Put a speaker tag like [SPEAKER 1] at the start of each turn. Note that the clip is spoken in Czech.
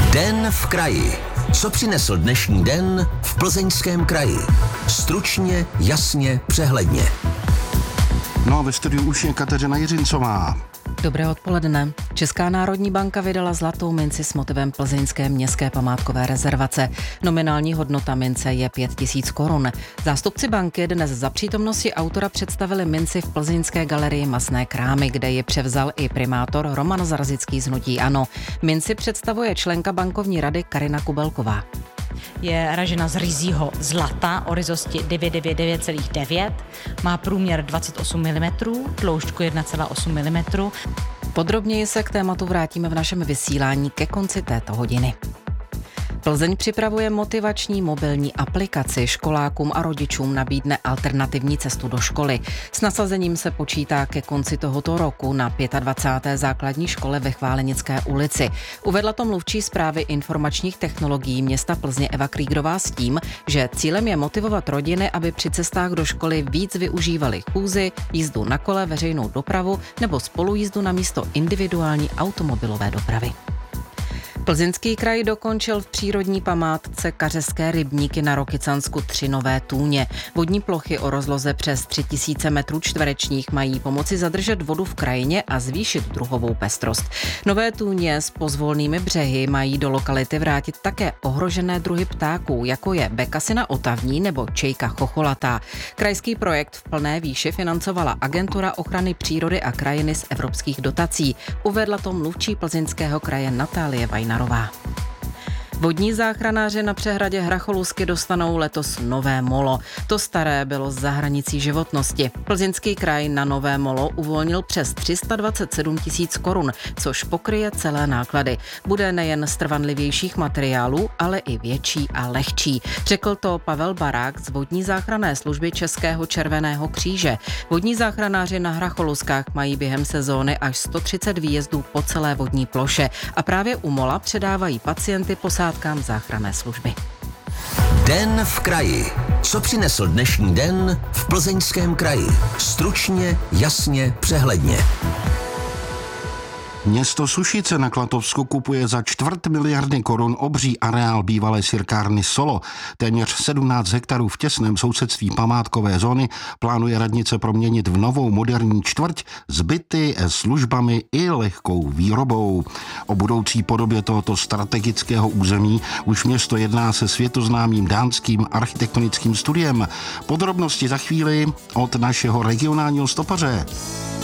[SPEAKER 1] Den v kraji. Co přinesl dnešní den v Plzeňském kraji? Stručně, jasně, přehledně.
[SPEAKER 2] No a ve studiu už je Kateřina Jiřincová.
[SPEAKER 3] Dobré odpoledne. Česká národní banka vydala zlatou minci s motivem plzeňské městské památkové rezervace. Nominální hodnota mince je 5 000 korun. Zástupci banky dnes za přítomnosti autora představili minci v plzeňské galerii Masné krámy, kde ji převzal i primátor Roman Zarazický z hnutí ANO. Minci představuje členka bankovní rady Karina Kubelková.
[SPEAKER 4] Je ražena z ryzího zlata o ryzosti 999,9, má průměr 28 mm, tloušťku 1,8 mm.
[SPEAKER 3] Podrobněji se k tématu vrátíme v našem vysílání ke konci této hodiny. Plzeň připravuje motivační mobilní aplikaci. Školákům a rodičům nabídne alternativní cestu do školy. S nasazením se počítá ke konci tohoto roku na 25. základní škole ve Chválenické ulici. Uvedla to mluvčí správy informačních technologií města Plzně Eva Krýgrová s tím, že cílem je motivovat rodiny, aby při cestách do školy víc využívali chůzi, jízdu na kole, veřejnou dopravu nebo spolujízdu na místo individuální automobilové dopravy. Plzeňský kraj dokončil v přírodní památce Kařeské rybníky na Rokycansku 3 nové tůně. Vodní plochy o rozloze přes 3000 metrů čtverečních mají pomoci zadržet vodu v krajině a zvýšit druhovou pestrost. Nové tůně s pozvolnými břehy mají do lokality vrátit také ohrožené druhy ptáků, jako je bekasina otavní nebo čejka chocholatá. Krajský projekt v plné výši financovala Agentura ochrany přírody a krajiny z evropských dotací. Uvedla to mluvčí Plzeňského kraje Natálie Vajnarová. Vodní záchranáři na přehradě Hracholusky dostanou letos nové molo. To staré bylo za hranicí životnosti. Plzeňský kraj na nové molo uvolnil přes 327 000 korun, což pokryje celé náklady. Bude nejen z trvanlivějších materiálů, ale i větší a lehčí. Řekl to Pavel Barák z vodní záchranné služby Českého červeného kříže. Vodní záchranáři na Hracholuskách mají během sezóny až 130 výjezdů po celé vodní ploše a právě u mola předávají pacienty posádkám záchranné služby.
[SPEAKER 1] Den v kraji. Co přinesl dnešní den v Plzeňském kraji? Stručně, jasně, přehledně.
[SPEAKER 2] Město Sušice na Klatovsku kupuje za 250 000 000 korun obří areál bývalé sirkárny Solo. Téměř 17 hektarů v těsném sousedství památkové zóny plánuje radnice proměnit v novou moderní čtvrť s byty, službami i lehkou výrobou. O budoucí podobě tohoto strategického území už město jedná se světoznámým dánským architektonickým studiem. Podrobnosti za chvíli od našeho regionálního stopaře.